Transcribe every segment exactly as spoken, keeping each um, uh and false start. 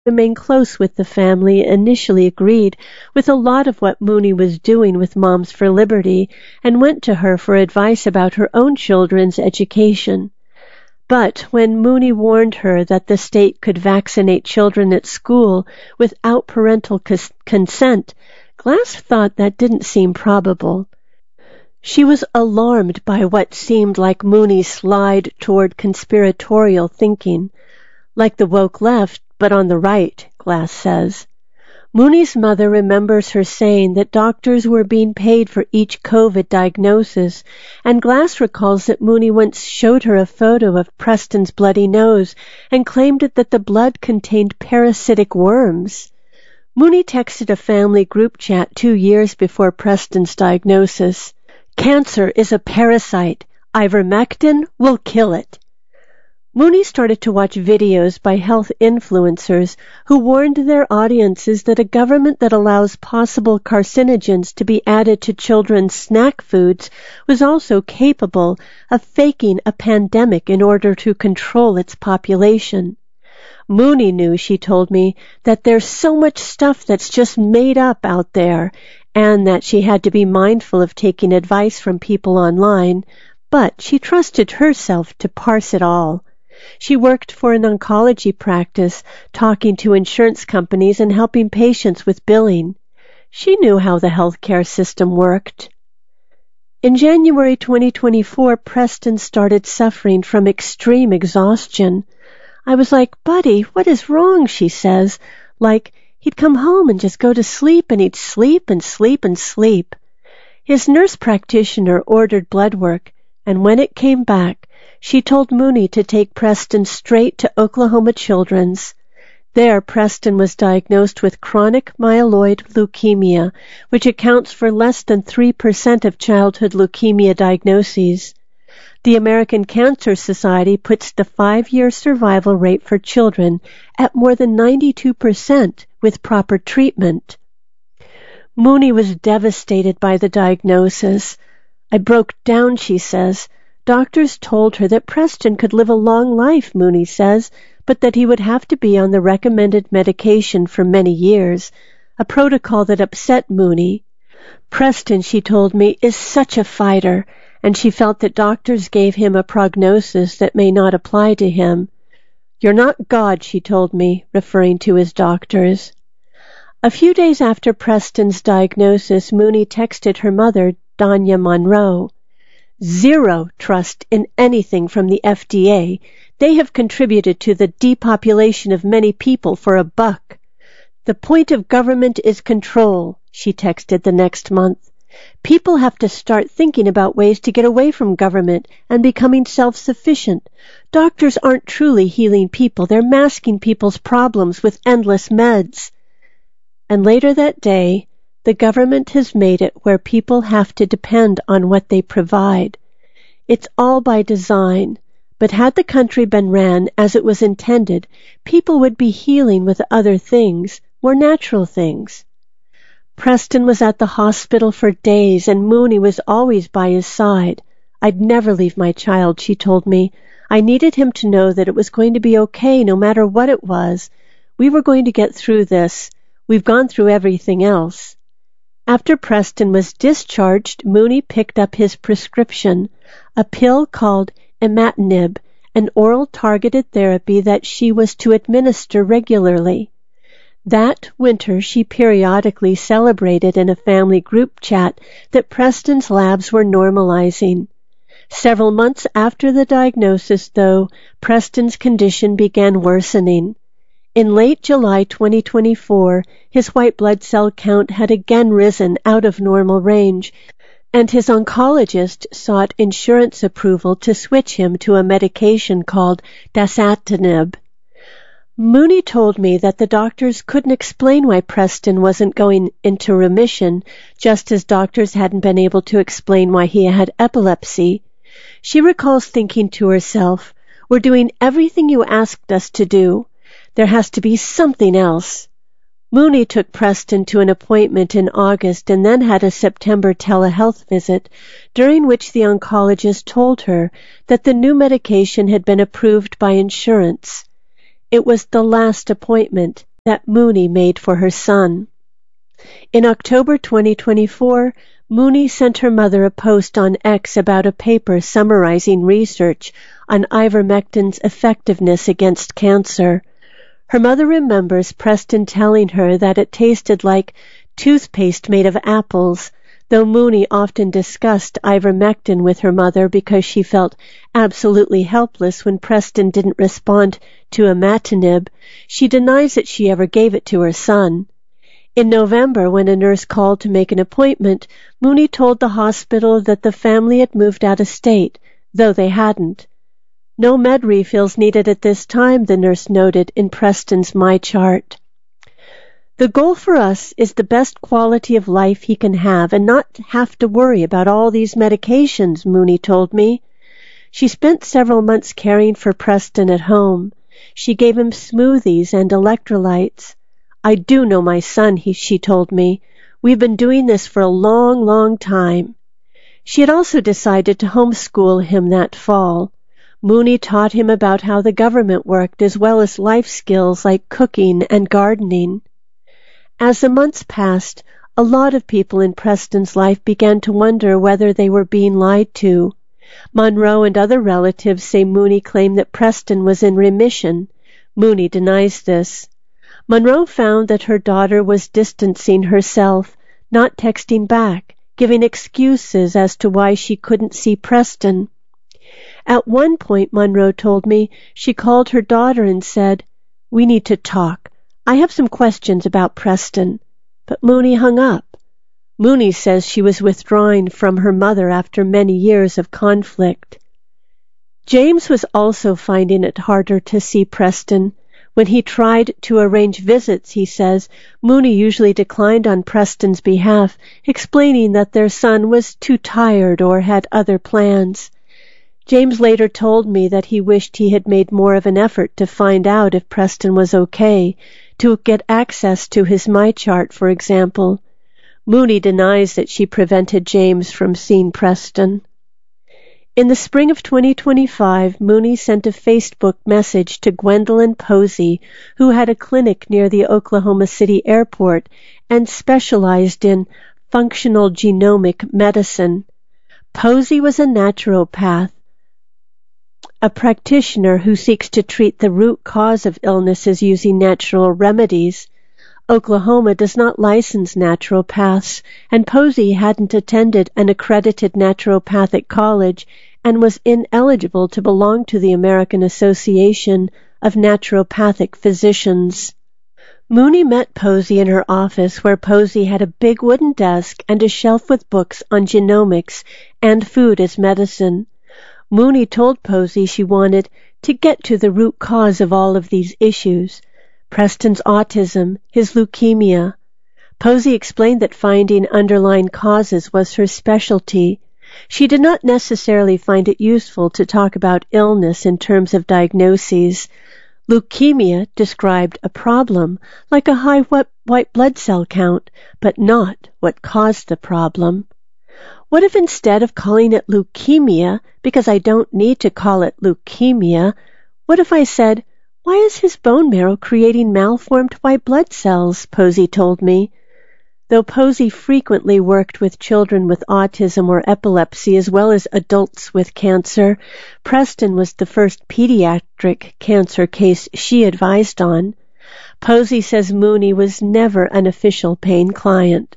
remain close with the family, initially agreed with a lot of what Mooney was doing with Moms for Liberty and went to her for advice about her own children's education. But when Mooney warned her that the state could vaccinate children at school without parental cons- consent, Glass thought that didn't seem probable. She was alarmed by what seemed like Mooney's slide toward conspiratorial thinking, like the woke left, but on the right, Glass says. Mooney's mother remembers her saying that doctors were being paid for each COVID diagnosis, and Glass recalls that Mooney once showed her a photo of Preston's bloody nose and claimed that the blood contained parasitic worms. Mooney texted a family group chat two years before Preston's diagnosis. "Cancer is a parasite. Ivermectin will kill it." Mooney started to watch videos by health influencers who warned their audiences that a government that allows possible carcinogens to be added to children's snack foods was also capable of faking a pandemic in order to control its population. Mooney knew, she told me, that there's so much stuff that's just made up out there, and that she had to be mindful of taking advice from people online, but she trusted herself to parse it all. She worked for an oncology practice, talking to insurance companies and helping patients with billing. She knew how the healthcare system worked. In January twenty twenty-four, Preston started suffering from extreme exhaustion. I was like, "Buddy, what is wrong?" she says. Like, he'd come home and just go to sleep, and he'd sleep and sleep and sleep. His nurse practitioner ordered blood work, and when it came back, she told Mooney to take Preston straight to Oklahoma Children's. There, Preston was diagnosed with chronic myeloid leukemia, which accounts for less than three percent of childhood leukemia diagnoses. The American Cancer Society puts the five-year survival rate for children at more than ninety-two percent with proper treatment. Mooney was devastated by the diagnosis. "I broke down," she says. Doctors told her that Preston could live a long life, Mooney says, but that he would have to be on the recommended medication for many years, a protocol that upset Mooney. Preston, she told me, is such a fighter, and she felt that doctors gave him a prognosis that may not apply to him. "You're not God," she told me, referring to his doctors. A few days after Preston's diagnosis, Mooney texted her mother, Danya Monroe. "Zero trust in anything from the F D A. They have contributed to the depopulation of many people for a buck. The point of government is control," she texted the next month. "People have to start thinking about ways to get away from government and becoming self-sufficient. Doctors aren't truly healing people. They're masking people's problems with endless meds." And later that day, the government has made it where people have to depend on what they provide. It's all by design, but had the country been ran as it was intended, people would be healing with other things, more natural things. Preston was at the hospital for days, and Mooney was always by his side. "I'd never leave my child," she told me. "I needed him to know that it was going to be okay no matter what it was. We were going to get through this. We've gone through everything else." After Preston was discharged, Mooney picked up his prescription, a pill called imatinib, an oral targeted therapy that she was to administer regularly. That winter, she periodically celebrated in a family group chat that Preston's labs were normalizing. Several months after the diagnosis, though, Preston's condition began worsening. In late July twenty twenty-four, his white blood cell count had again risen out of normal range, and his oncologist sought insurance approval to switch him to a medication called dasatinib. Mooney told me that the doctors couldn't explain why Preston wasn't going into remission, just as doctors hadn't been able to explain why he had epilepsy. She recalls thinking to herself, "We're doing everything you asked us to do. There has to be something else." Mooney took Preston to an appointment in August and then had a September telehealth visit, during which the oncologist told her that the new medication had been approved by insurance. It was the last appointment, that Mooney made for her son. In October twenty twenty-four, Mooney sent her mother a post on X about a paper summarizing research on ivermectin's effectiveness against cancer. Her mother remembers Preston telling her that it tasted like toothpaste made of apples, though Mooney often discussed ivermectin with her mother because she felt absolutely helpless when Preston didn't respond to imatinib. She denies that she ever gave it to her son. In November, when a nurse called to make an appointment, Mooney told the hospital that the family had moved out of state, though they hadn't. No med refills needed at this time, the nurse noted in Preston's My Chart. The goal for us is the best quality of life he can have and not have to worry about all these medications, Mooney told me. She spent several months caring for Preston at home. She gave him smoothies and electrolytes. I do know my son, he, she told me. We've been doing this for a long, long time. She had also decided to homeschool him that fall. Mooney taught him about how the government worked as well as life skills like cooking and gardening. As the months passed, a lot of people in Preston's life began to wonder whether they were being lied to. Monroe and other relatives say Mooney claimed that Preston was in remission. Mooney denies this. Monroe found that her daughter was distancing herself, not texting back, giving excuses as to why she couldn't see Preston. At one point, Monroe told me, she called her daughter and said, "We need to talk. I have some questions about Preston." But Mooney hung up. Mooney says she was withdrawing from her mother after many years of conflict. James was also finding it harder to see Preston. When he tried to arrange visits, he says, Mooney usually declined on Preston's behalf, explaining that their son was too tired or had other plans. James later told me that he wished he had made more of an effort to find out if Preston was okay, to get access to his My Chart, for example. Mooney denies that she prevented James from seeing Preston. In the spring of twenty twenty-five, Mooney sent a Facebook message to Gwendolyn Posey, who had a clinic near the Oklahoma City airport and specialized in functional genomic medicine. Posey was a naturopath, a practitioner who seeks to treat the root cause of illnesses using natural remedies. Oklahoma does not license naturopaths, and Posey hadn't attended an accredited naturopathic college and was ineligible to belong to the American Association of Naturopathic Physicians. Mooney met Posey in her office, where Posey had a big wooden desk and a shelf with books on genomics and food as medicine. Mooney told Posey she wanted to get to the root cause of all of these issues. Preston's autism, his leukemia. Posey explained that finding underlying causes was her specialty. She did not necessarily find it useful to talk about illness in terms of diagnoses. Leukemia described a problem, like a high white blood cell count, but not what caused the problem. What if instead of calling it leukemia, because I don't need to call it leukemia, what if I said, "Why is his bone marrow creating malformed white blood cells?" Posey told me. Though Posey frequently worked with children with autism or epilepsy as well as adults with cancer, Preston was the first pediatric cancer case she advised on. Posey says Mooney was never an official paying client.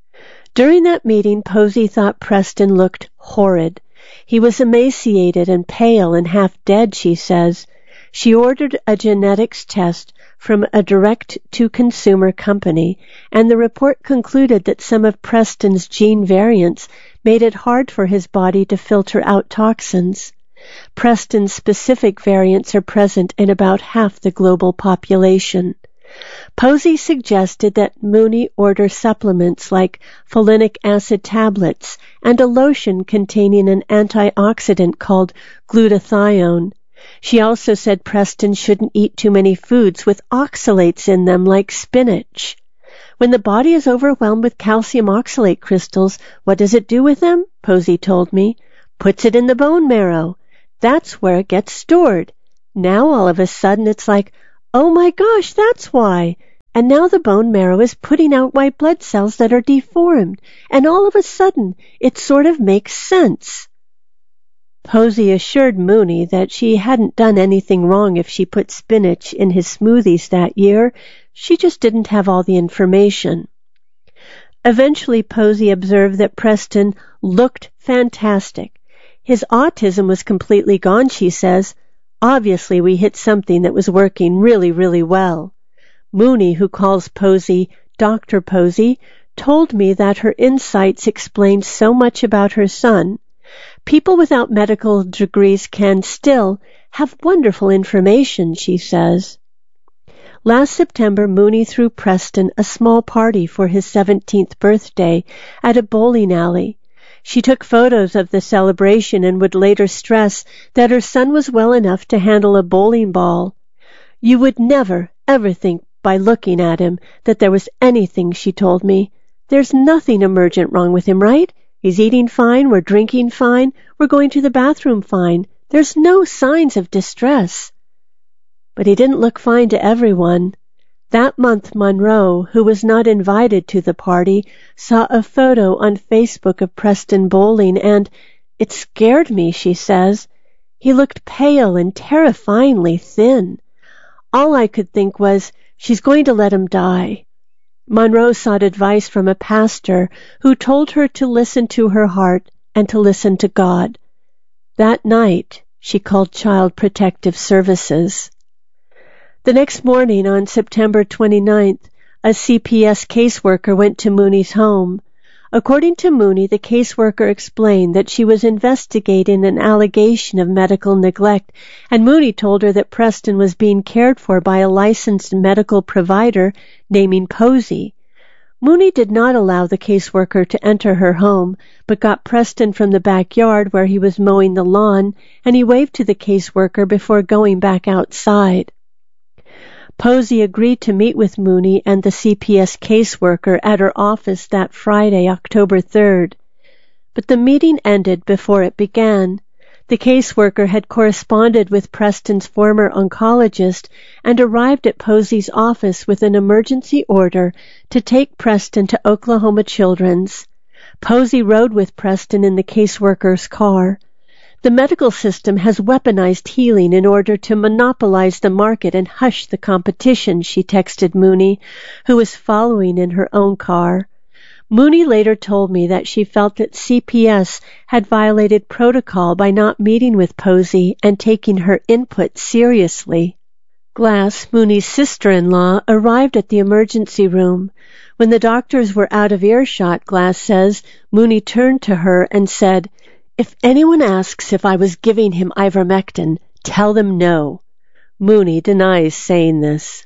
During that meeting, Posey thought Preston looked horrid. He was emaciated and pale and half dead, she says. She ordered a genetics test from a direct-to-consumer company, and the report concluded that some of Preston's gene variants made it hard for his body to filter out toxins. Preston's specific variants are present in about half the global population. Posey suggested that Mooney order supplements like folinic acid tablets and a lotion containing an antioxidant called glutathione. She also said Preston shouldn't eat too many foods with oxalates in them like spinach. When the body is overwhelmed with calcium oxalate crystals, what does it do with them? Posey told me. Puts it in the bone marrow. That's where it gets stored. Now all of a sudden it's like, oh my gosh, that's why. and now the bone marrow is putting out white blood cells that are deformed, and all of a sudden it sort of makes sense. Posey assured Mooney that she hadn't done anything wrong if she put spinach in his smoothies that year. She just didn't have all the information. Eventually, Posey observed that Preston looked fantastic. His autism was completely gone, she says. Obviously, we hit something that was working really, really well. Mooney, who calls Posey Doctor Posey, told me that her insights explained so much about her son. People without medical degrees can still have wonderful information, she says. Last September, Mooney threw Preston a small party for his seventeenth birthday at a bowling alley. She took photos of the celebration and would later stress that her son was well enough to handle a bowling ball. You would never, ever think by looking at him that there was anything, she told me. There's nothing emergent wrong with him, right? He's eating fine, we're drinking fine, we're going to the bathroom fine. There's no signs of distress. But he didn't look fine to everyone. That month, Monroe, who was not invited to the party, saw a photo on Facebook of Preston bowling, and it scared me, she says. He looked pale and terrifyingly thin. All I could think was, she's going to let him die. Monroe sought advice from a pastor who told her to listen to her heart and to listen to God. That night, she called Child Protective Services. The next morning, on September twenty-ninth, a C P S caseworker went to Mooney's home. According to Mooney, the caseworker explained that she was investigating an allegation of medical neglect, and Mooney told her that Preston was being cared for by a licensed medical provider named Posey. Mooney did not allow the caseworker to enter her home, but got Preston from the backyard where he was mowing the lawn, and he waved to the caseworker before going back outside. Posey agreed to meet with Mooney and the C P S caseworker at her office that Friday, October third. But the meeting ended before it began. The caseworker had corresponded with Preston's former oncologist and arrived at Posey's office with an emergency order to take Preston to Oklahoma Children's. Posey rode with Preston in the caseworker's car. The medical system has weaponized healing in order to monopolize the market and hush the competition, she texted Mooney, who was following in her own car. Mooney later told me that she felt that C P S had violated protocol by not meeting with Posey and taking her input seriously. Glass, Mooney's sister-in-law, arrived at the emergency room. When the doctors were out of earshot, Glass says, Mooney turned to her and said, "If anyone asks if I was giving him ivermectin, tell them no." Mooney denies saying this.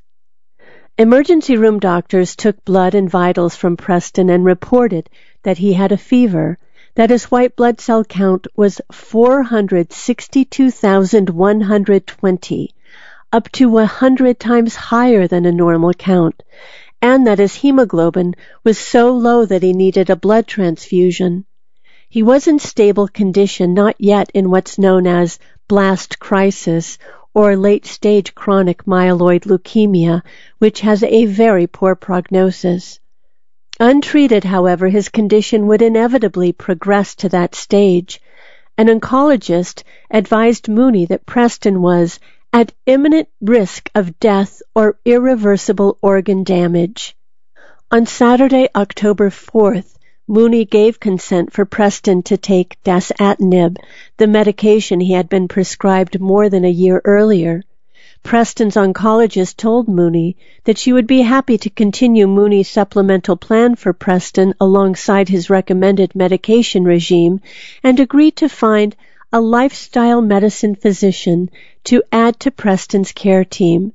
Emergency room doctors took blood and vitals from Preston and reported that he had a fever, that his white blood cell count was four hundred sixty-two thousand one hundred twenty, up to one hundred times higher than a normal count, and that his hemoglobin was so low that he needed a blood transfusion. He was in stable condition, not yet in what's known as blast crisis or late-stage chronic myeloid leukemia, which has a very poor prognosis. Untreated, however, his condition would inevitably progress to that stage. An oncologist advised Mooney that Preston was at imminent risk of death or irreversible organ damage. On Saturday, October fourth, Mooney gave consent for Preston to take dasatinib, the medication he had been prescribed more than a year earlier. Preston's oncologist told Mooney that she would be happy to continue Mooney's supplemental plan for Preston alongside his recommended medication regime and agreed to find a lifestyle medicine physician to add to Preston's care team.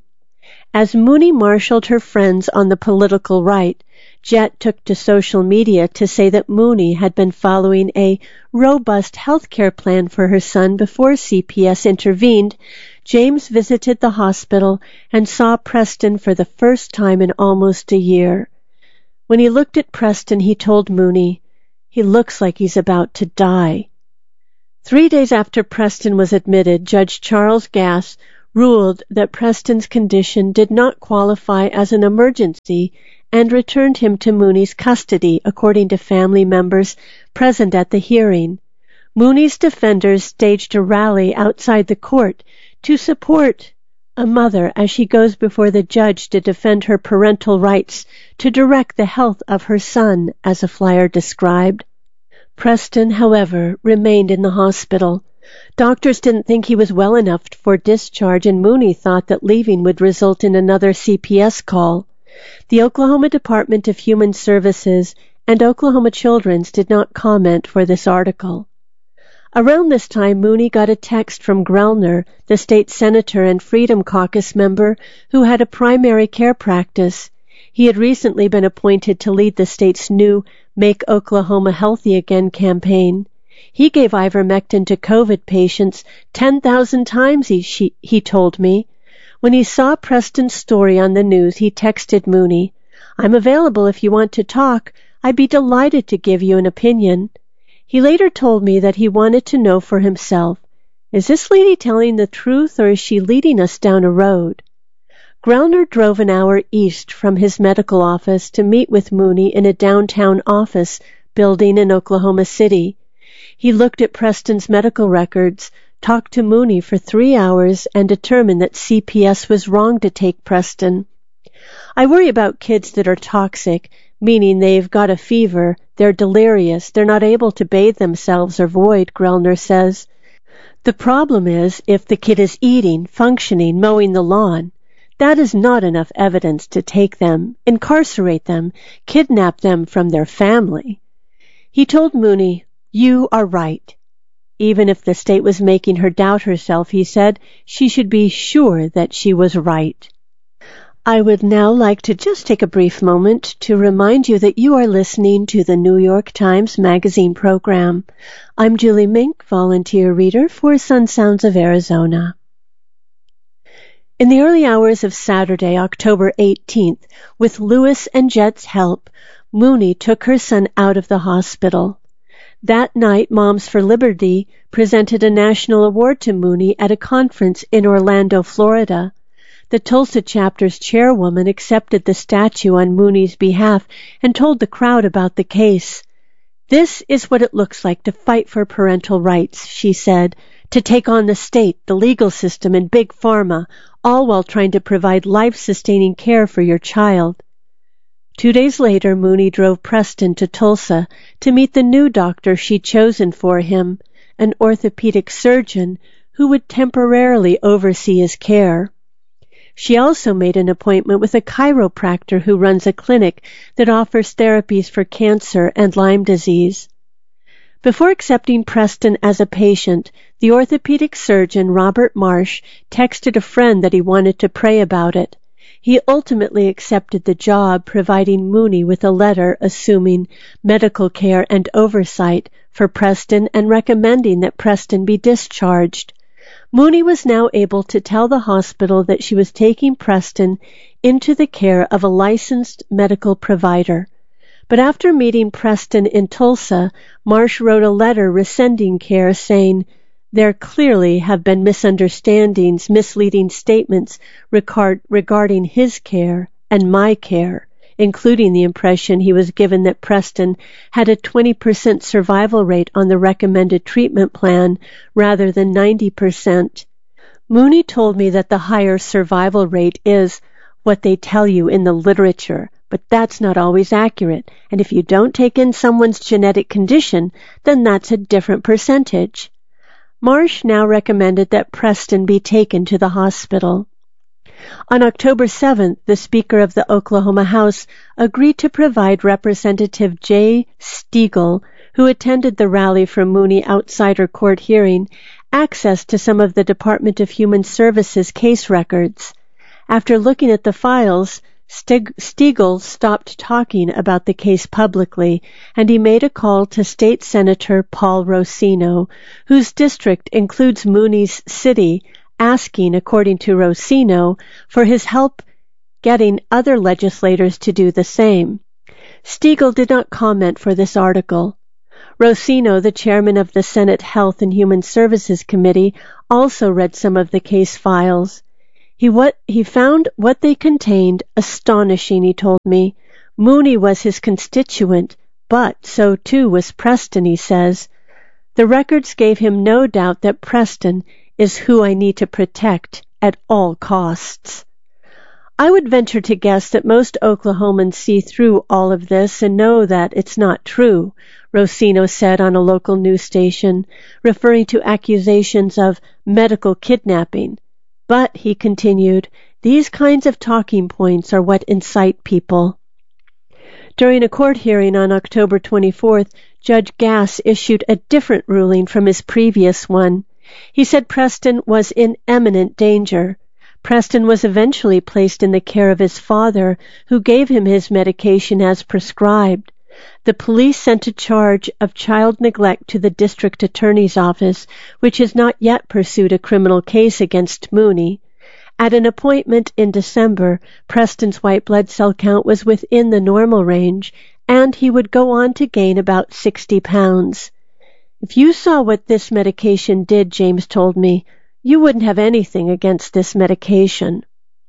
As Mooney marshaled her friends on the political right, Jet took to social media to say that Mooney had been following a robust health care plan for her son before C P S intervened. James visited the hospital and saw Preston for the first time in almost a year. When he looked at Preston, he told Mooney, "He looks like he's about to die." Three days after Preston was admitted, Judge Charles Gass ruled that Preston's condition did not qualify as an emergency and returned him to Mooney's custody, according to family members present at the hearing. Mooney's defenders staged a rally outside the court to support a mother as she goes before the judge to defend her parental rights to direct the health of her son, as a flyer described. Preston, however, remained in the hospital. Doctors didn't think he was well enough for discharge, and Mooney thought that leaving would result in another C P S call. The Oklahoma Department of Human Services and Oklahoma Children's did not comment for this article. Around this time, Mooney got a text from Grellner, the state senator and Freedom Caucus member who had a primary care practice. He had recently been appointed to lead the state's new Make Oklahoma Healthy Again campaign. He gave ivermectin to COVID patients ten thousand times, he, she, he told me. When he saw Preston's story on the news, he texted Mooney, "I'm available if you want to talk. I'd be delighted to give you an opinion." He later told me that he wanted to know for himself, is this lady telling the truth or is she leading us down a road? Grellner drove an hour east from his medical office to meet with Mooney in a downtown office building in Oklahoma City. He looked at Preston's medical records, talked to Mooney for three hours, and determined that C P S was wrong to take Preston. "I worry about kids that are toxic, meaning they've got a fever, they're delirious, they're not able to bathe themselves or void," Grellner says. "The problem is if the kid is eating, functioning, mowing the lawn. That is not enough evidence to take them, incarcerate them, kidnap them from their family." He told Mooney, "You are right. Even if the state was making her doubt herself," he said, "she should be sure that she was right." I would now like to just take a brief moment to remind you that you are listening to the New York Times Magazine program. I'm Julie Mink, volunteer reader for Sun Sounds of Arizona. In the early hours of Saturday, October eighteenth, with Lewis and Jet's help, Mooney took her son out of the hospital. That night, Moms for Liberty presented a national award to Mooney at a conference in Orlando, Florida. The Tulsa chapter's chairwoman accepted the statue on Mooney's behalf and told the crowd about the case. "This is what it looks like to fight for parental rights," she said, "to take on the state, the legal system, and big pharma, all while trying to provide life-sustaining care for your child." Two days later, Mooney drove Preston to Tulsa to meet the new doctor she'd chosen for him, an orthopedic surgeon who would temporarily oversee his care. She also made an appointment with a chiropractor who runs a clinic that offers therapies for cancer and Lyme disease. Before accepting Preston as a patient, the orthopedic surgeon, Robert Marsh, texted a friend that he wanted to pray about it. He ultimately accepted the job, providing Mooney with a letter assuming medical care and oversight for Preston and recommending that Preston be discharged. Mooney was now able to tell the hospital that she was taking Preston into the care of a licensed medical provider. But after meeting Preston in Tulsa, Marsh wrote a letter rescinding care, saying, "There clearly have been misunderstandings, misleading statements regard, regarding his care and my care, including the impression he was given that Preston had a twenty percent survival rate on the recommended treatment plan rather than ninety percent. Mooney told me that the higher survival rate is what they tell you in the literature, but that's not always accurate, and if you don't take in someone's genetic condition, then that's a different percentage." Marsh now recommended that Preston be taken to the hospital. On October seventh, the Speaker of the Oklahoma House agreed to provide Representative Jay Stegall, who attended the rally from Mooney outside her court hearing, access to some of the Department of Human Services case records. After looking at the files, Steg- Stegall stopped talking about the case publicly, and he made a call to State Senator Paul Rosino, whose district includes Mooney's city, asking, according to Rosino, for his help getting other legislators to do the same. Stegall did not comment for this article. Rossino, the chairman of the Senate Health and Human Services Committee, also read some of the case files. He, what, he found what they contained astonishing, he told me. Mooney was his constituent, but so too was Preston, he says. The records gave him no doubt that Preston is who I need to protect at all costs. I would venture to guess that most Oklahomans see through all of this and know that it's not true, Rossino said on a local news station, referring to accusations of medical kidnapping. But, he continued, these kinds of talking points are what incite people. During a court hearing on October twenty-fourth, Judge Gass issued a different ruling from his previous one. He said Preston was in imminent danger. Preston was eventually placed in the care of his father, who gave him his medication as prescribed. The police sent a charge of child neglect to the district attorney's office, which has not yet pursued a criminal case against Mooney. At an appointment in December, Preston's white blood cell count was within the normal range, and he would go on to gain about sixty pounds. If you saw what this medication did, James told me, you wouldn't have anything against this medication.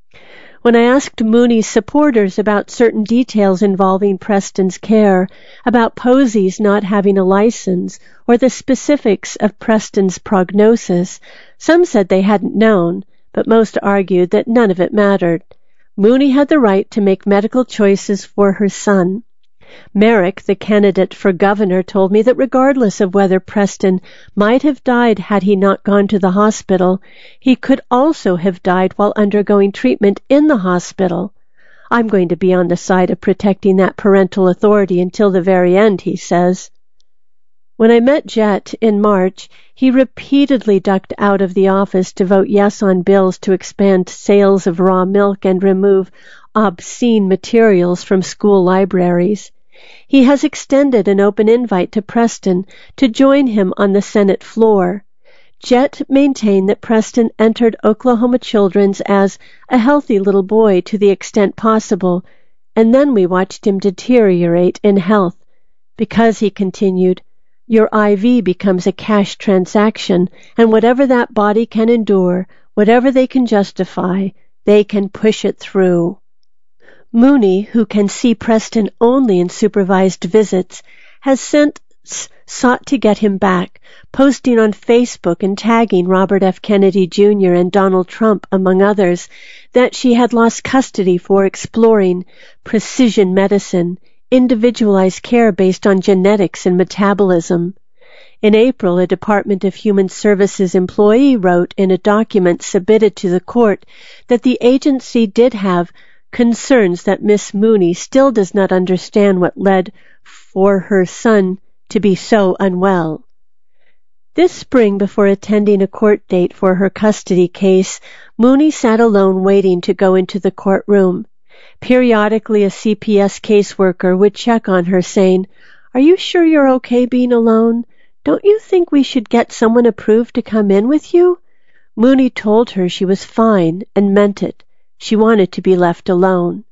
When I asked Mooney's supporters about certain details involving Preston's care, about Posey's not having a license, or the specifics of Preston's prognosis, some said they hadn't known, but most argued that none of it mattered. Mooney had the right to make medical choices for her son. Merrick, the candidate for governor, told me that regardless of whether Preston might have died had he not gone to the hospital, he could also have died while undergoing treatment in the hospital. I'm going to be on the side of protecting that parental authority until the very end, he says. When I met Jet in March, he repeatedly ducked out of the office to vote yes on bills to expand sales of raw milk and remove obscene materials from school libraries. He has extended an open invite to Preston to join him on the Senate floor. Jet maintained that Preston entered Oklahoma Children's as a healthy little boy to the extent possible, and then we watched him deteriorate in health, because, he continued, your I V becomes a cash transaction, and whatever that body can endure, whatever they can justify, they can push it through. Mooney, who can see Preston only in supervised visits, has since sought to get him back, posting on Facebook and tagging Robert F. Kennedy Junior and Donald Trump, among others, that she had lost custody for exploring precision medicine, individualized care based on genetics and metabolism. In April, a Department of Human Services employee wrote in a document submitted to the court that the agency did have concerns that Miss Mooney still does not understand what led for her son to be so unwell. This spring, before attending a court date for her custody case, Mooney sat alone waiting to go into the courtroom. Periodically, a C P S caseworker would check on her, saying, "Are you sure you're okay being alone? Don't you think we should get someone approved to come in with you?" Mooney told her she was fine and meant it. She wanted to be left alone.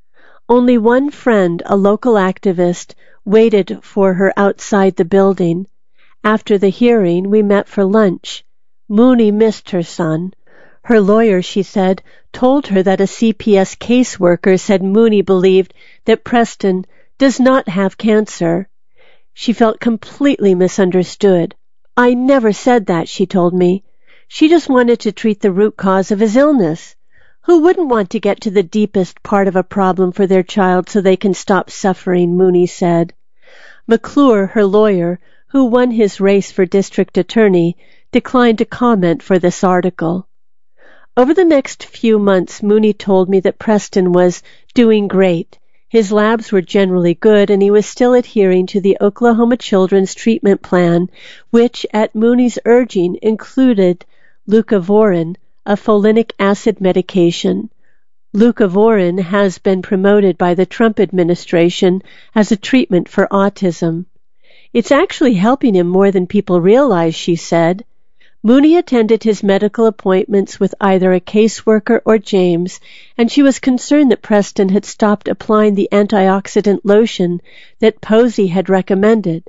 Only one friend, a local activist, waited for her outside the building. After the hearing, we met for lunch. Mooney missed her son. Her lawyer, she said, told her that a C P S caseworker said Mooney believed that Preston does not have cancer. She felt completely misunderstood. "I never said that," she told me. She just wanted to treat the root cause of his illness. Who wouldn't want to get to the deepest part of a problem for their child so they can stop suffering, Mooney said. McClure, her lawyer, who won his race for district attorney, declined to comment for this article. Over the next few months, Mooney told me that Preston was doing great. His labs were generally good, and he was still adhering to the Oklahoma Children's Treatment Plan, which, at Mooney's urging, included leucovorin, a folinic acid medication. Leucovorin has been promoted by the Trump administration as a treatment for autism. It's actually helping him more than people realize, she said. Mooney attended his medical appointments with either a caseworker or James, and she was concerned that Preston had stopped applying the antioxidant lotion that Posey had recommended.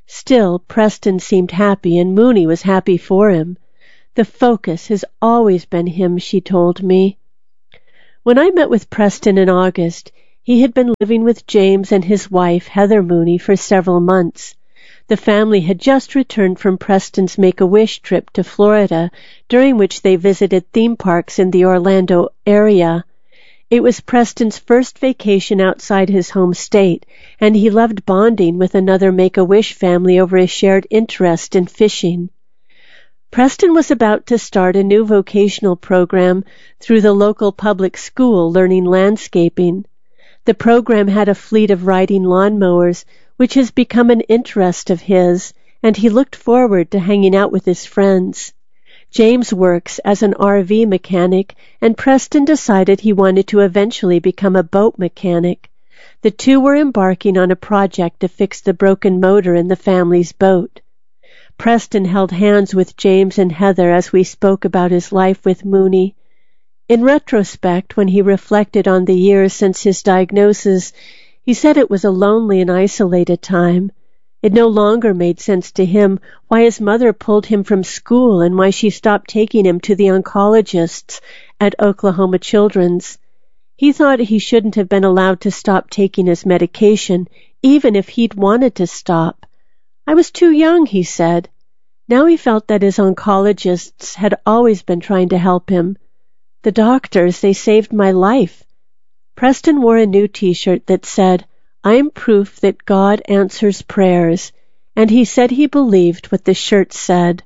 Still, Preston seemed happy, and Mooney was happy for him. The focus has always been him, she told me. When I met with Preston in August, he had been living with James and his wife, Heather Mooney, for several months. The family had just returned from Preston's Make-A-Wish trip to Florida, during which they visited theme parks in the Orlando area. It was Preston's first vacation outside his home state, and he loved bonding with another Make-A-Wish family over a shared interest in fishing. Preston was about to start a new vocational program through the local public school learning landscaping. The program had a fleet of riding lawnmowers, which has become an interest of his, and he looked forward to hanging out with his friends. James works as an R V mechanic, and Preston decided he wanted to eventually become a boat mechanic. The two were embarking on a project to fix the broken motor in the family's boat. Preston held hands with James and Heather as we spoke about his life with Mooney. In retrospect, when he reflected on the years since his diagnosis, he said it was a lonely and isolated time. It no longer made sense to him why his mother pulled him from school and why she stopped taking him to the oncologists at Oklahoma Children's. He thought he shouldn't have been allowed to stop taking his medication, even if he'd wanted to stop. I was too young, he said. Now he felt that his oncologists had always been trying to help him. The doctors, they saved my life. Preston wore a new T-shirt that said, "I'm proof that God answers prayers," and he said he believed what the shirt said.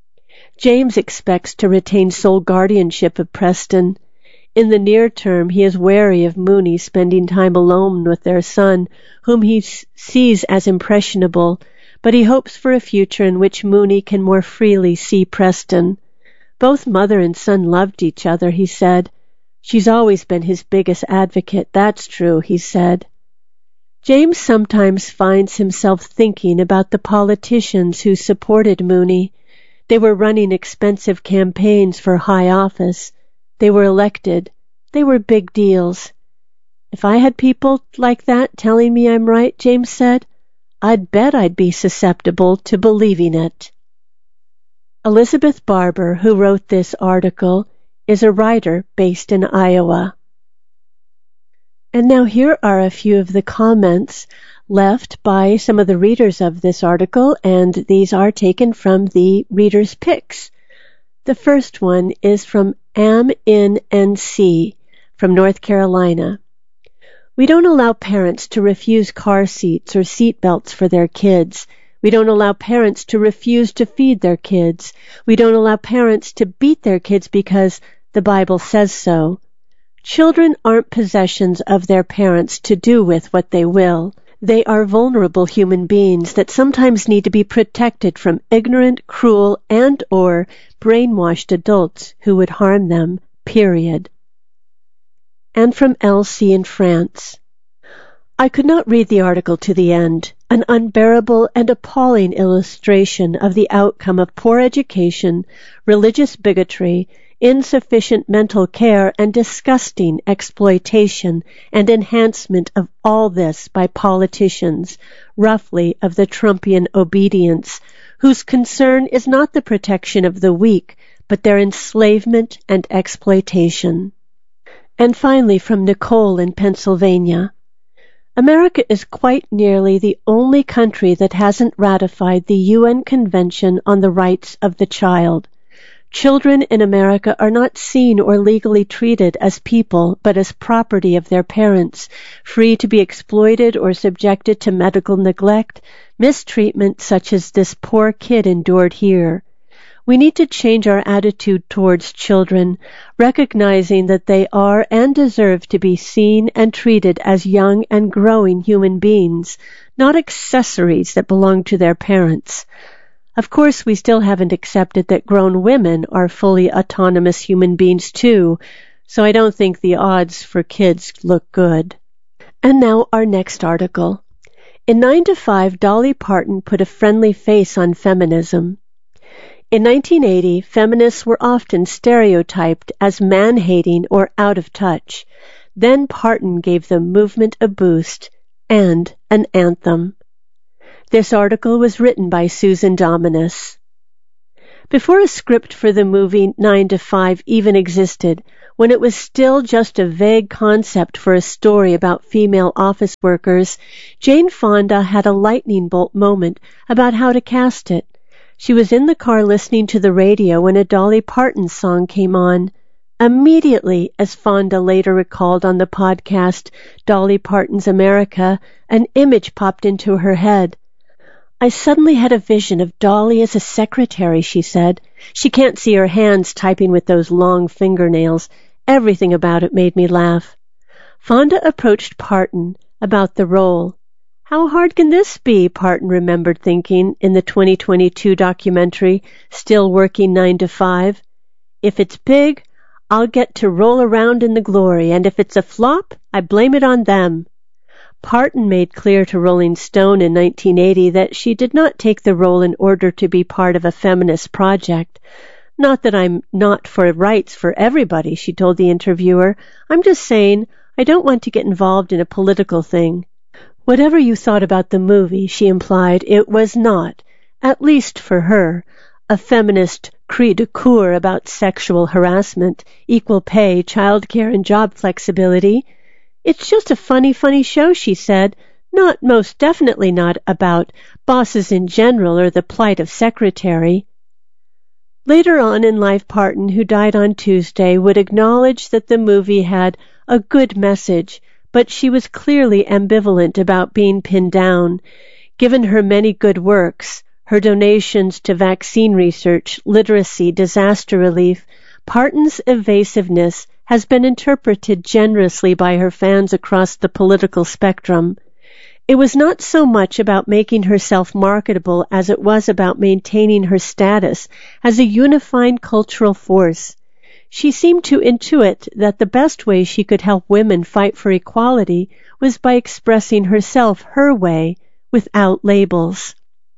James expects to retain sole guardianship of Preston. In the near term, he is wary of Mooney spending time alone with their son, whom he sees as impressionable, but he hopes for a future in which Mooney can more freely see Preston. Both mother and son loved each other, he said. She's always been his biggest advocate, that's true, he said. James sometimes finds himself thinking about the politicians who supported Mooney. They were running expensive campaigns for high office. They were elected. They were big deals. If I had people like that telling me I'm right, James said, I'd bet I'd be susceptible to believing it. Elizabeth Barber, who wrote this article, is a writer based in Iowa. And now here are a few of the comments left by some of the readers of this article, and these are taken from the reader's picks. The first one is from Am in N C from North Carolina. We don't allow parents to refuse car seats or seat belts for their kids. We don't allow parents to refuse to feed their kids. We don't allow parents to beat their kids because the Bible says so. Children aren't possessions of their parents to do with what they will. They are vulnerable human beings that sometimes need to be protected from ignorant, cruel, and or brainwashed adults who would harm them, period. And from Elsie in France. I could not read the article to the end. An unbearable and appalling illustration of the outcome of poor education, religious bigotry, insufficient mental care, and disgusting exploitation and enhancement of all this by politicians, roughly of the Trumpian obedience, whose concern is not the protection of the weak, but their enslavement and exploitation. And finally, from Nicole in Pennsylvania. America is quite nearly the only country that hasn't ratified the U N Convention on the Rights of the Child. Children in America are not seen or legally treated as people, but as property of their parents, free to be exploited or subjected to medical neglect, mistreatment such as this poor kid endured here. We need to change our attitude towards children, recognizing that they are and deserve to be seen and treated as young and growing human beings, not accessories that belong to their parents. Of course, we still haven't accepted that grown women are fully autonomous human beings too, so I don't think the odds for kids look good. And now our next article. In nine to five, Dolly Parton put a friendly face on feminism. In nineteen eighty, feminists were often stereotyped as man-hating or out of touch. Then Parton gave the movement a boost and an anthem. This article was written by Susan Dominus. Before a script for the movie nine to five even existed, when it was still just a vague concept for a story about female office workers, Jane Fonda had a lightning bolt moment about how to cast it. She was in the car listening to the radio when a Dolly Parton song came on. Immediately, as Fonda later recalled on the podcast Dolly Parton's America, an image popped into her head. I suddenly had a vision of Dolly as a secretary, she said. She can't see her hands typing with those long fingernails. Everything about it made me laugh. Fonda approached Parton about the role. How hard can this be, Parton remembered thinking in the twenty twenty-two documentary, Still Working nine to five. If it's big, I'll get to roll around in the glory, and if it's a flop, I blame it on them. Parton made clear to Rolling Stone in nineteen eighty that she did not take the role in order to be part of a feminist project. Not that I'm not for rights for everybody, she told the interviewer. I'm just saying I don't want to get involved in a political thing. Whatever you thought about the movie, she implied, it was not, at least for her, a feminist cri de coeur about sexual harassment, equal pay, childcare, and job flexibility. It's just a funny, funny show, she said, not most definitely not about bosses in general or the plight of secretary. Later on in life, Parton, who died on Tuesday, would acknowledge that the movie had a good message, but she was clearly ambivalent about being pinned down. Given her many good works, her donations to vaccine research, literacy, disaster relief, Parton's evasiveness has been interpreted generously by her fans across the political spectrum. It was not so much about making herself marketable as it was about maintaining her status as a unifying cultural force. She seemed to intuit that the best way she could help women fight for equality was by expressing herself her way, without labels.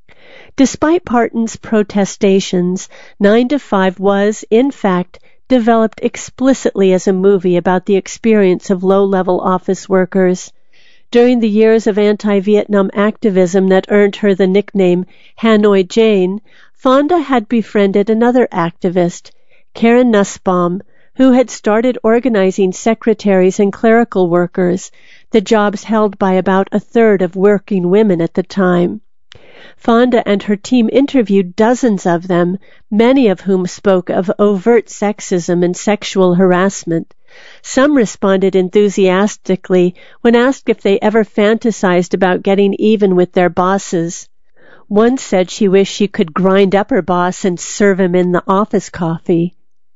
Despite Parton's protestations, nine to five was, in fact, developed explicitly as a movie about the experience of low-level office workers. During the years of anti-Vietnam activism that earned her the nickname Hanoi Jane, Fonda had befriended another activist, Karen Nussbaum, who had started organizing secretaries and clerical workers, the jobs held by about a third of working women at the time. Fonda and her team interviewed dozens of them, many of whom spoke of overt sexism and sexual harassment. Some responded enthusiastically when asked if they ever fantasized about getting even with their bosses. One said she wished she could grind up her boss and serve him in the office coffee.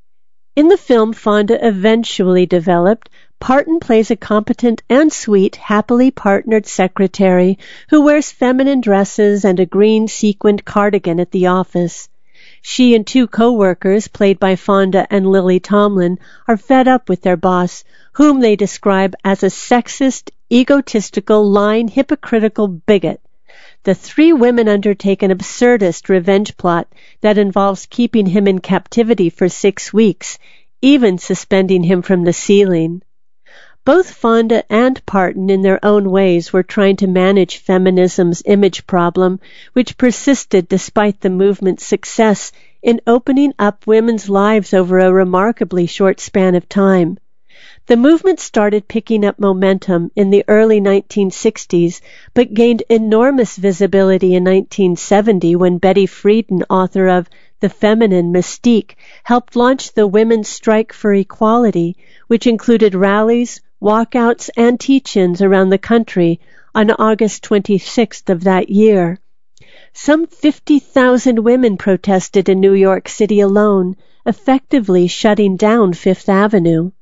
In the film Fonda eventually developed, Parton plays a competent and sweet, happily partnered secretary who wears feminine dresses and a green sequined cardigan at the office. She and two co-workers, played by Fonda and Lily Tomlin, are fed up with their boss, whom they describe as a sexist, egotistical, lying, hypocritical bigot. The three women undertake an absurdist revenge plot that involves keeping him in captivity for six weeks, even suspending him from the ceiling. Both Fonda and Parton, in their own ways, were trying to manage feminism's image problem, which persisted despite the movement's success in opening up women's lives over a remarkably short span of time. The movement started picking up momentum in the early nineteen sixties, but gained enormous visibility in nineteen seventy when Betty Friedan, author of The Feminine Mystique, helped launch the Women's Strike for Equality, which included rallies, walkouts, and teach-ins around the country on August twenty-sixth of that year. Some fifty thousand women protested in New York City alone, effectively shutting down Fifth Avenue.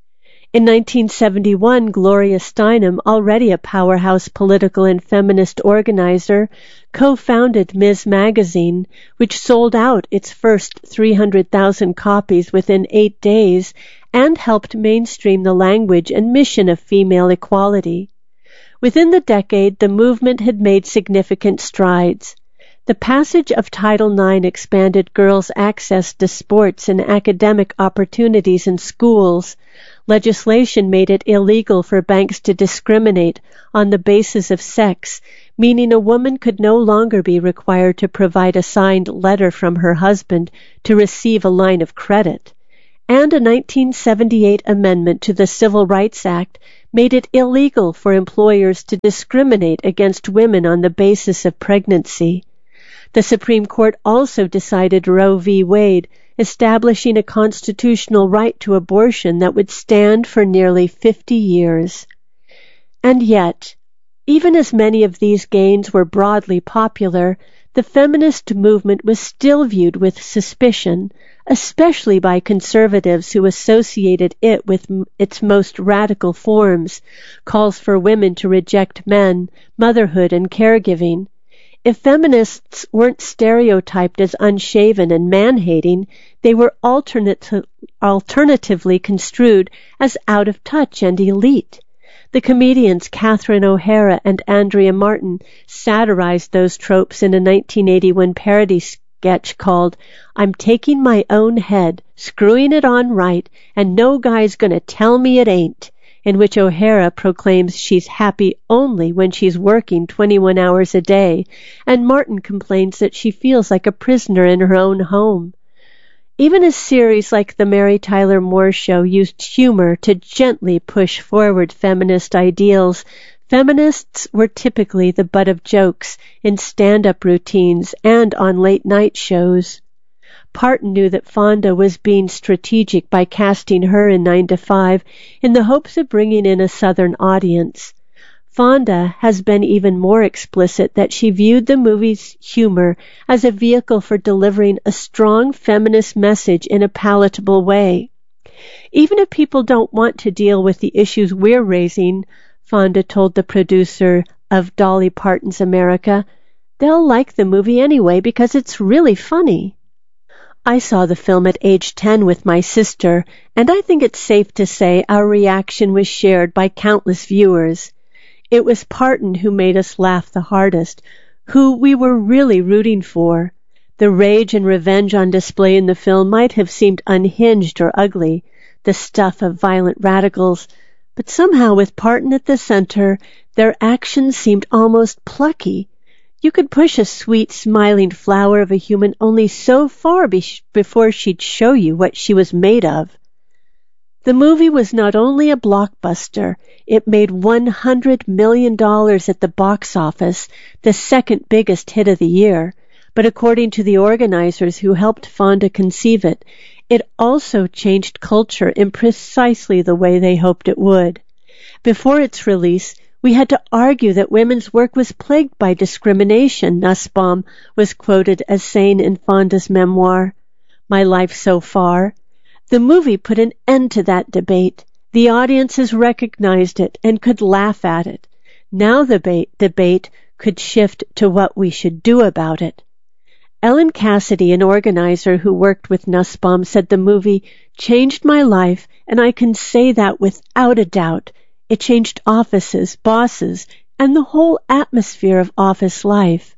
In nineteen seventy-one, Gloria Steinem, already a powerhouse political and feminist organizer, co-founded Miz Magazine, which sold out its first three hundred thousand copies within eight days and helped mainstream the language and mission of female equality. Within the decade, the movement had made significant strides. The passage of Title nine expanded girls' access to sports and academic opportunities in schools. Legislation made it illegal for banks to discriminate on the basis of sex, meaning a woman could no longer be required to provide a signed letter from her husband to receive a line of credit. And a nineteen seventy-eight amendment to the Civil Rights Act made it illegal for employers to discriminate against women on the basis of pregnancy. The Supreme Court also decided Roe v. Wade, establishing a constitutional right to abortion that would stand for nearly fifty years. And yet, even as many of these gains were broadly popular, the feminist movement was still viewed with suspicion, especially by conservatives who associated it with its most radical forms, calls for women to reject men, motherhood, and caregiving. If feminists weren't stereotyped as unshaven and man-hating, they were alternate, alternatively construed as out of touch and elite. The comedians Catherine O'Hara and Andrea Martin satirized those tropes in a nineteen eighty-one parody sketch called "I'm Taking My Own Head, Screwing It On Right, and No Guy's Gonna Tell Me It Ain't," in which O'Hara proclaims she's happy only when she's working twenty-one hours a day, and Martin complains that she feels like a prisoner in her own home. Even a series like The Mary Tyler Moore Show used humor to gently push forward feminist ideals, feminists were typically the butt of jokes in stand-up routines and on late-night shows. Parton knew that Fonda was being strategic by casting her in nine to five in the hopes of bringing in a Southern audience. Fonda has been even more explicit that she viewed the movie's humor as a vehicle for delivering a strong feminist message in a palatable way. Even if people don't want to deal with the issues we're raising, Fonda told the producer of Dolly Parton's America, they'll like the movie anyway because it's really funny. I saw the film at age ten with my sister, and I think it's safe to say our reaction was shared by countless viewers. It was Parton who made us laugh the hardest, who we were really rooting for. The rage and revenge on display in the film might have seemed unhinged or ugly, the stuff of violent radicals, but somehow with Parton at the center, their actions seemed almost plucky. You could push a sweet, smiling flower of a human only so far be- before she'd show you what she was made of. The movie was not only a blockbuster, it made one hundred million dollars at the box office, the second biggest hit of the year, but according to the organizers who helped Fonda conceive it, it also changed culture in precisely the way they hoped it would. Before its release, we had to argue that women's work was plagued by discrimination, Nussbaum was quoted as saying in Fonda's memoir, My Life So Far. The movie put an end to that debate. The audiences recognized it and could laugh at it. Now the ba- debate could shift to what we should do about it. Ellen Cassidy, an organizer who worked with Nussbaum, said the movie changed my life, and I can say that without a doubt. It changed offices, bosses, and the whole atmosphere of office life.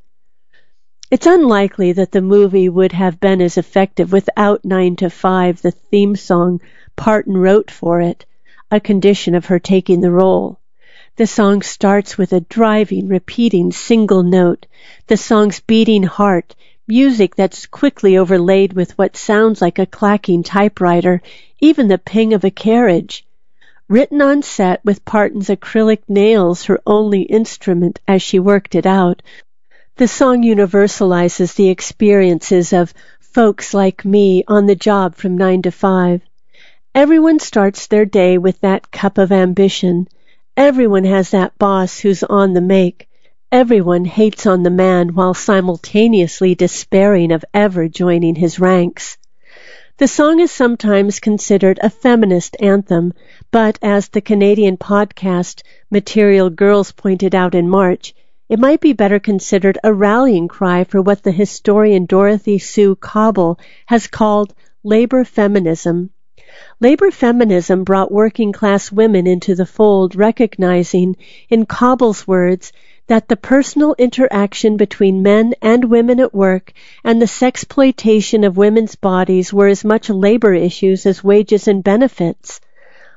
It's unlikely that the movie would have been as effective without nine to five, the theme song Parton wrote for it, a condition of her taking the role. The song starts with a driving, repeating single note, the song's beating heart, music that's quickly overlaid with what sounds like a clacking typewriter, even the ping of a carriage. Written on set with Parton's acrylic nails, her only instrument as she worked it out, the song universalizes the experiences of folks like me on the job from nine to five. Everyone starts their day with that cup of ambition. Everyone has that boss who's on the make. Everyone hates on the man while simultaneously despairing of ever joining his ranks. The song is sometimes considered a feminist anthem, but as the Canadian podcast Material Girls pointed out in March, it might be better considered a rallying cry for what the historian Dorothy Sue Cobble has called labor feminism. Labor feminism brought working-class women into the fold, recognizing, in Cobble's words, that the personal interaction between men and women at work and the sexploitation of women's bodies were as much labor issues as wages and benefits.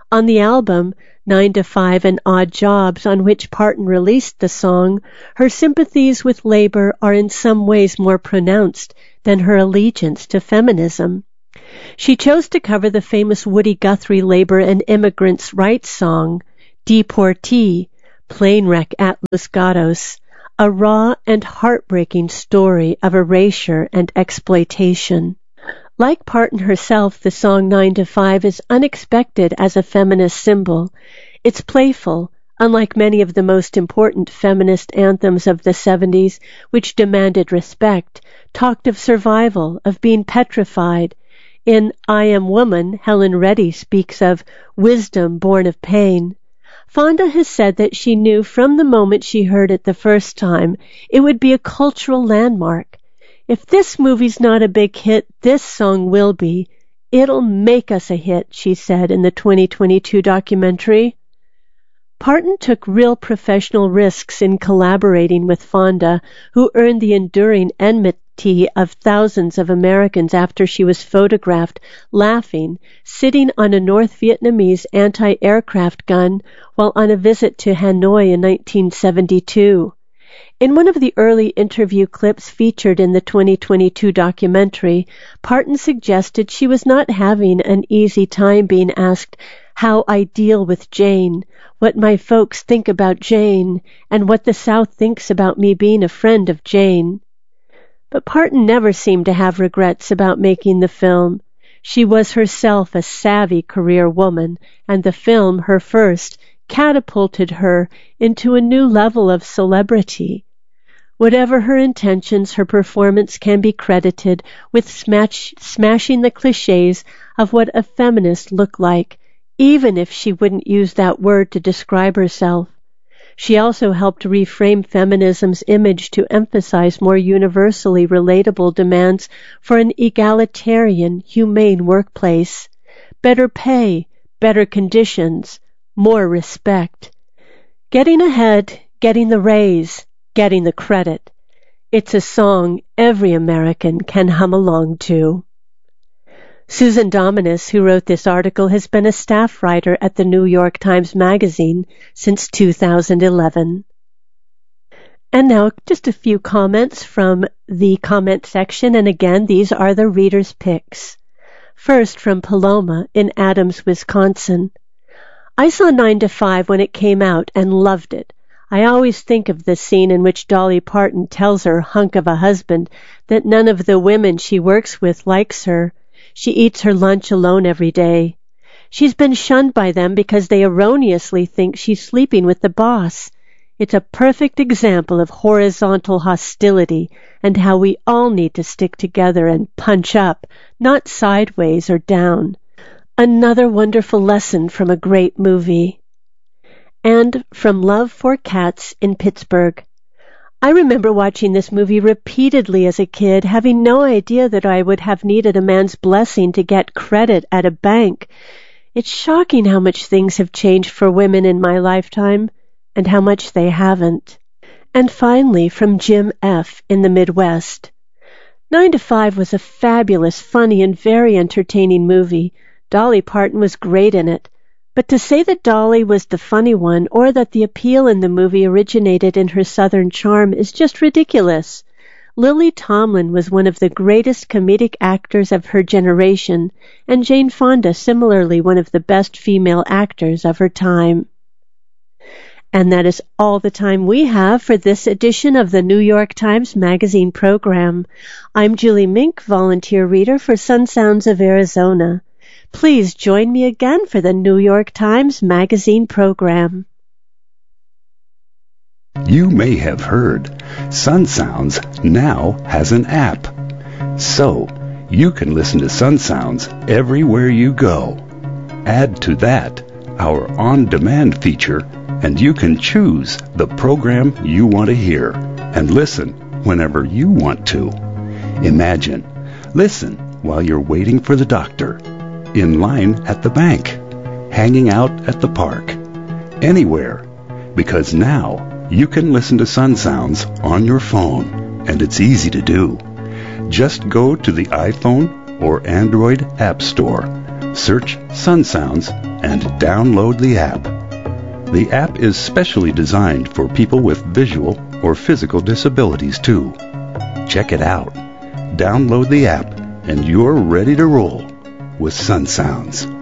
On the album, Nine to Five and Odd Jobs, on which Parton released the song, her sympathies with labor are in some ways more pronounced than her allegiance to feminism. She chose to cover the famous Woody Guthrie labor and immigrants' rights song, Deportee, Plane Wreck at Los Gatos, a raw and heartbreaking story of erasure and exploitation. Like Parton herself, the song Nine to Five is unexpected as a feminist symbol. It's playful, unlike many of the most important feminist anthems of the seventies, which demanded respect, talked of survival, of being petrified. In I Am Woman, Helen Reddy speaks of wisdom born of pain. Fonda has said that she knew from the moment she heard it the first time it would be a cultural landmark. If this movie's not a big hit, this song will be. It'll make us a hit, she said in the twenty twenty-two documentary. Parton took real professional risks in collaborating with Fonda, who earned the enduring enmity of thousands of Americans after she was photographed laughing, sitting on a North Vietnamese anti-aircraft gun while on a visit to Hanoi in nineteen seventy-two. In one of the early interview clips featured in the twenty twenty-two documentary, Parton suggested she was not having an easy time being asked how I deal with Jane, what my folks think about Jane, and what the South thinks about me being a friend of Jane. But Parton never seemed to have regrets about making the film. She was herself a savvy career woman, and the film, her first, catapulted her into a new level of celebrity. Whatever her intentions, her performance can be credited with smash, smashing the cliches of what a feminist looked like, even if she wouldn't use that word to describe herself. She also helped reframe feminism's image to emphasize more universally relatable demands for an egalitarian, humane workplace. Better pay, better conditions, more respect. Getting ahead, getting the raise, getting the credit. It's a song every American can hum along to. Susan Dominus, who wrote this article, has been a staff writer at the New York Times Magazine since two thousand eleven. And now just a few comments from the comment section, and again, these are the reader's picks. First, from Paloma in Adams, Wisconsin. I saw Nine to Five when it came out and loved it. I always think of the scene in which Dolly Parton tells her hunk of a husband that none of the women she works with likes her. She eats her lunch alone every day. She's been shunned by them because they erroneously think she's sleeping with the boss. It's a perfect example of horizontal hostility and how we all need to stick together and punch up, not sideways or down. Another wonderful lesson from a great movie. And from Love for Cats in Pittsburgh. I remember watching this movie repeatedly as a kid, having no idea that I would have needed a man's blessing to get credit at a bank. It's shocking how much things have changed for women in my lifetime, and how much they haven't. And finally, from Jim F. in the Midwest. Nine to Five was a fabulous, funny, and very entertaining movie. Dolly Parton was great in it. But to say that Dolly was the funny one, or that the appeal in the movie originated in her Southern charm, is just ridiculous. Lily Tomlin was one of the greatest comedic actors of her generation, and Jane Fonda similarly one of the best female actors of her time. And that is all the time we have for this edition of the New York Times Magazine program. I'm Julie Mink, volunteer reader for Sun Sounds of Arizona. Please join me again for the New York Times Magazine program. You may have heard Sun Sounds now has an app. So you can listen to Sun Sounds everywhere you go. Add to that our on-demand feature, and you can choose the program you want to hear and listen whenever you want to. Imagine, listen while you're waiting for the doctor, in line at the bank, hanging out at the park, anywhere, because now you can listen to Sun Sounds on your phone, and it's easy to do. Just go to the iPhone or Android App Store, search Sun Sounds, and download the app. The app is specially designed for people with visual or physical disabilities too. Check it out. Download the app and you're ready to roll with Sun Sounds.